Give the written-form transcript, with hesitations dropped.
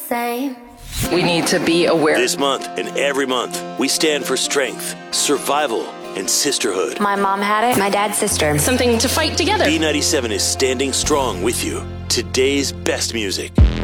same. We need to be aware. This month and every month, we stand for strength, survival, and sisterhood. My mom had it, my dad's sister. Something to fight together. B97 is standing strong with you. Today's best music.